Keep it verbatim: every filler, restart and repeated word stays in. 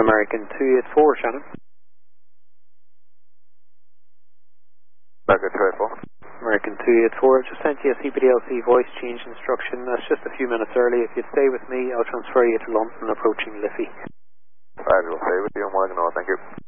American two eight four, Shannon. American two eight four. American two eight four, I've just sent you a C P D L C voice change instruction. That's just a few minutes early. If you'd stay with me, I'll transfer you to London approaching Liffey. I will stay with you. I'm working on it, thank you.